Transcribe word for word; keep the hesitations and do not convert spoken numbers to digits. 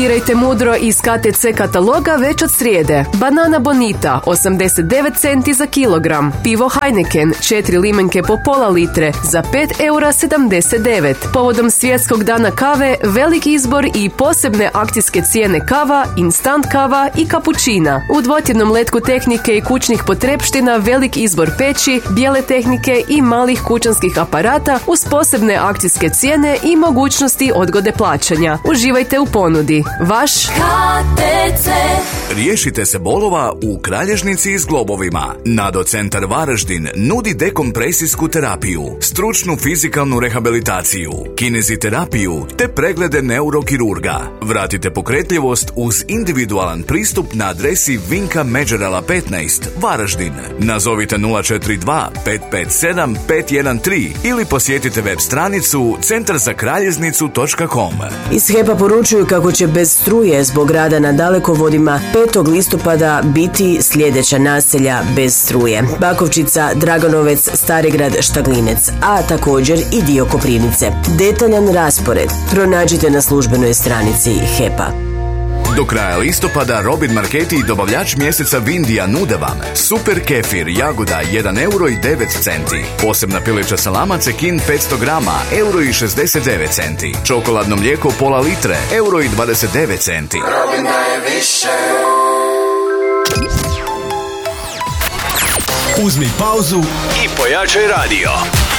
Birajte mudro iz K T C kataloga već od srijede. Banana Bonita osamdeset devet centi za kilogram. Pivo Heineken četiri limenke po pola litre za pet eura sedamdeset devet. Povodom Svjetskog dana kave velik izbor i posebne akcijske cijene kava, instant kava i kapućina. U dvotjednom letku tehnike i kućnih potrepština velik izbor peći, bijele tehnike i malih kućanskih aparata uz posebne akcijske cijene i mogućnosti odgode plaćanja. Uživajte u ponudi. Vaš K T C. Riješite se bolova u kralježnici i zglobovima. Nado Centar Varaždin nudi dekompresijsku terapiju, stručnu fizikalnu rehabilitaciju, kineziterapiju te preglede neurokirurga. Vratite pokretljivost uz individualan pristup na adresi Vinka Međerala petnaest, Varaždin. Nazovite nula četiri dva pet pet sedam pet jedan tri ili posjetite web stranicu centar za kraljeznicu točka com. Iz HEP-a poručuju kako će bez struje zbog rada na dalekovodima petog listopada biti sljedeća naselja bez struje: Bakovčica, Draganovec, Starigrad, Štaglinec, a također i dio Koprivnice. Detaljan raspored pronađite na službenoj stranici HEP-a. Do kraja listopada Robin Marketi i dobavljač mjeseca Vindija nude vam super kefir jagoda jedan euro i devet centi, posebna pileća salama Cekin petsto grama euro i šezdeset devet centi, čokoladno mlijeko pola litre euro i dvadeset devet centi. Robin daje više. Uzmi pauzu i pojačaj radio.